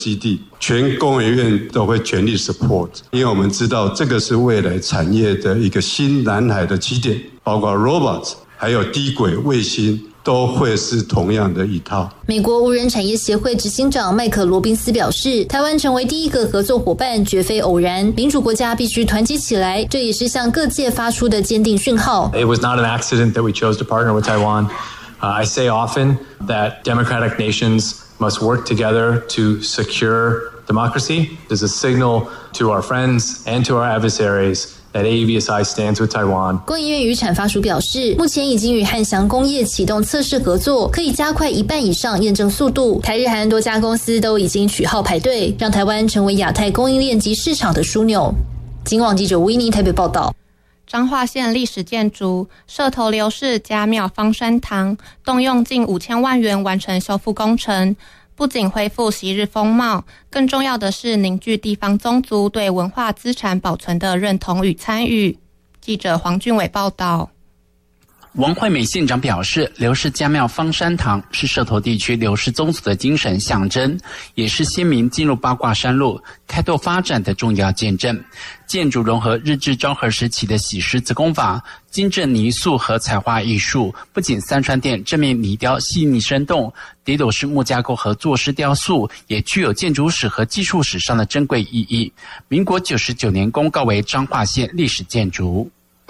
基地，全工研院都会全力 support， 因为我们知道这个是未来产业的一个新蓝海的起点，包括 robots 还有低轨卫星都会是同样的一套。 美国无人产业协会执行长麦克罗宾斯表示，台湾成为第一个合作伙伴绝非偶然，民主国家必须团结起来，这也是向各界发出的坚定讯号。 It was not an accident that we chose to partner with Taiwan. I say often that democratic nations must work together to secure democracy. There's a signal to our friends and to our adversaries.That AUVSI stands with Taiwan. 工研院与产发署表示，目前已经与汉翔工业启动测试合作，可以加快1半以上验证速度。台日韩多家公司都已经取号排队，让台湾成为亚太供应链及市场的枢纽。警广记者维尼台北报道。 彰化县历史建筑社头刘氏家庙方山堂动用近5000万元完成修复工程，不仅恢复昔日风貌，更重要的是凝聚地方宗族对文化资产保存的认同与参与。记者黄俊伟报道。 王惠美县长表示，刘氏家庙方山堂是社头地区刘氏宗族的精神象征，也是先民进入八卦山路开拓发展的重要见证。建筑融合日治昭和时期的洗石子工法、精致泥塑和彩画艺术，不仅三川殿正面泥雕细腻生动，底斗式木架构和作式雕塑也具有建筑史和技术史上的珍贵意义。民国99年公告为彰化县历史建筑。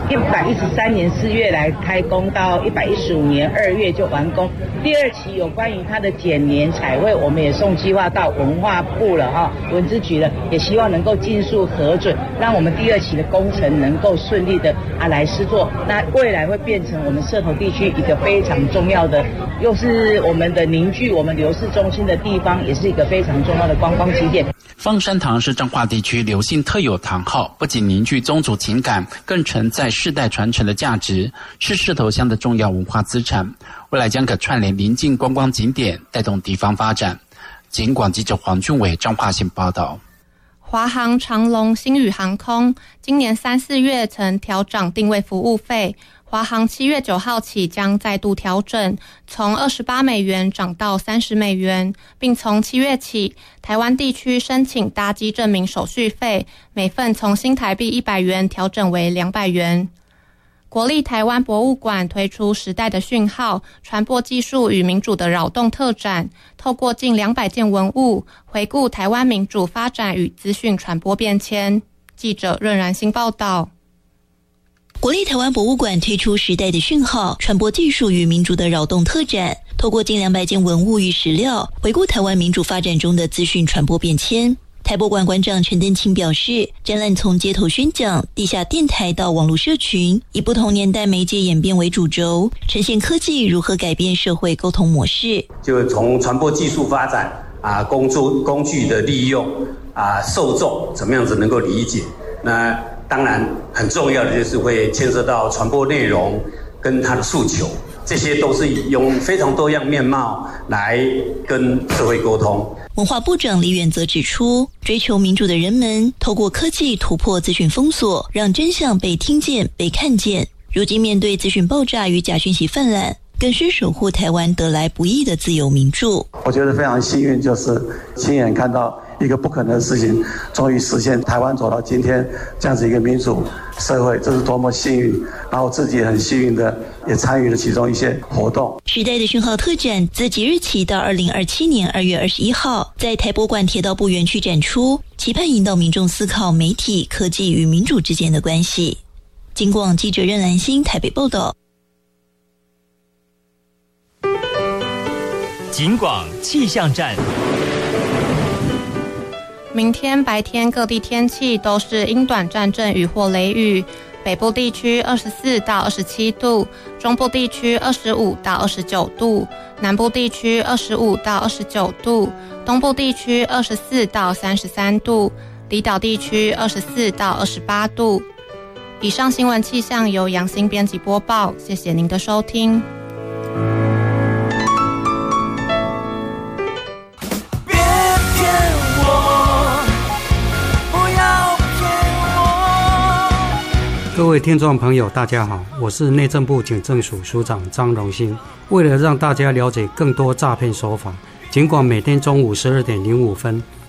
113年4月来开工，到115年2月就完工。第二期有关于它的减年彩绘，我们也送计划到文化部了文资局了，也希望能够尽速核准，让我们第二期的工程能够顺利的来施作。那未来会变成我们社头地区一个非常重要的，又是我们的凝聚我们刘氏中心的地方，也是一个非常重要的观光景点。 方山堂是彰化地区刘姓特有堂号，不仅凝聚宗族情感，更承载世代传承的价值，是社头乡的重要文化资产。未来将可串联邻近观光景点，带动地方发展。警广记者黄俊伟彰化县报道。 华航、长荣、星宇航空今年3、4月曾调涨定位服务费，华航7月9号起将再度调整，从$28涨到$30，并从7月起，台湾地区申请搭机证明手续费每份从新台币100调整为200。国立台湾博物馆推出时代的讯号传播技术与民主的扰动特展，透过近200件文物回顾台湾民主发展与资讯传播变迁。记者任然兴报道。 国立台湾博物馆推出时代的讯号传播技术与民主的扰动特展，透过近200件文物与史料回顾台湾民主发展中的资讯传播变迁。台博馆馆长陈登清表示，展览从街头宣讲、地下电台到网络社群，以不同年代媒介演变为主轴，呈现科技如何改变社会沟通模式。 就从传播技术发展工具的利用受众怎么样子能够理解。那当然很重要的就是会牵涉到传播内容跟它的诉求，这些都是用非常多样面貌来跟社会沟通。 文化部长李远则指出，追求民主的人们透过科技突破资讯封锁，让真相被听见、被看见。如今面对资讯爆炸与假讯息泛滥，更是守护台湾得来不易的自由民主。 我觉得非常幸运，就是亲眼看到一个不可能的事情终于实现，台湾走到今天这样子一个民主社会，这是多么幸运。然后自己也很幸运的也参与了其中一些活动。 时代的讯号特展自即日起到2027年2月21号在台博馆铁道部园区展出，期盼引导民众思考媒体、科技与民主之间的关系。警广记者任兰心台北报道。 警广气象站。 明天白天各地天气都是因短暂阵雨或雷雨，北部地区24到27度，中部地区25到29度，南部地区25到29度，东部地区24到33度，离岛地区24到28度。以上新闻气象由杨欣编辑播报，谢谢您的收听。 各位听众朋友大家好，我是内政部警政署署长张荣兴。为了让大家了解更多诈骗手法，警广每天中午12点05分